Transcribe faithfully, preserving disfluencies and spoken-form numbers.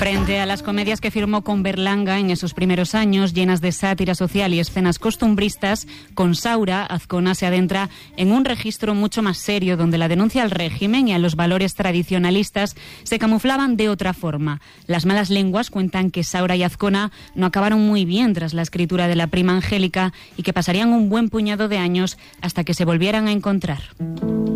Frente a las comedias que firmó con Berlanga en esos primeros años, llenas de sátira social y escenas costumbristas, con Saura, Azcona se adentra en un registro mucho más serio, donde la denuncia al régimen y a los valores tradicionalistas se camuflaban de otra forma. Las malas lenguas cuentan que Saura y Azcona no acabaron muy bien tras la escritura de La prima Angélica y que pasarían un buen puñado de años hasta que se volvieran a encontrar.